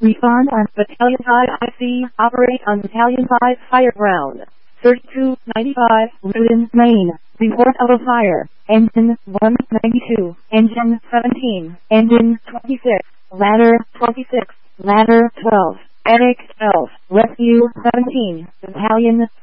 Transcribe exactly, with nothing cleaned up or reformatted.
Respond on Battalion five I C. Operate on Battalion five Fire Ground. thirty-two ninety-five, Loudon, Maine. Report of a fire. Engine one ninety-two. Engine seventeen. Engine twenty-six. Ladder twenty-six. Ladder twelve. Medic twelve. Rescue seventeen. Battalion